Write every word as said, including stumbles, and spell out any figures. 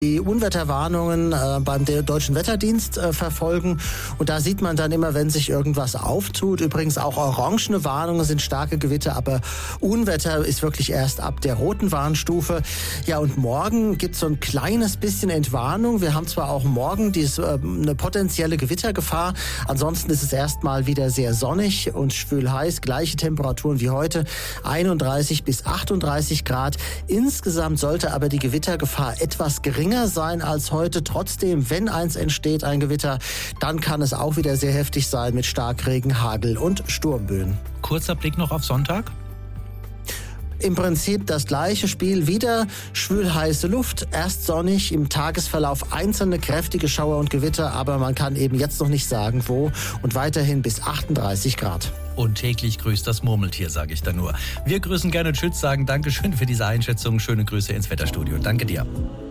die Unwetterwarnungen äh, beim Deutschen Wetterdienst äh, verfolgen. Und da sieht man dann immer, wenn sich irgendwas auftut. Übrigens auch orangene Warnungen sind starke Gewitter, aber Unwetter ist wirklich erst ab der roten Warnstufe. Ja, und morgen gibt es so ein kleines bisschen Entwarnung. Wir haben zwar auch morgen dies, äh, eine potenzielle Gewittergefahr. Ansonsten ist es erstmal wieder sehr sonnig und schwül heiß. Gleiche Temperaturen wie heute, einunddreißig bis achtunddreißig Grad. Insgesamt sollte aber die Gewittergefahr etwas geringer sein als heute. Trotzdem, wenn eins entsteht, ein Gewitter, dann kann es auch wieder sehr heftig sein mit Starkregen, Hagel und Sturmböen. Kurzer Blick noch auf Sonntag. Im Prinzip das gleiche Spiel, wieder schwül-heiße Luft, erst sonnig, im Tagesverlauf einzelne kräftige Schauer und Gewitter, aber man kann eben jetzt noch nicht sagen, wo, und weiterhin bis achtunddreißig Grad. Und täglich grüßt das Murmeltier, sage ich da nur. Wir grüßen gerne Schütz, sagen Dankeschön für diese Einschätzung. Schöne Grüße ins Wetterstudio. Danke dir.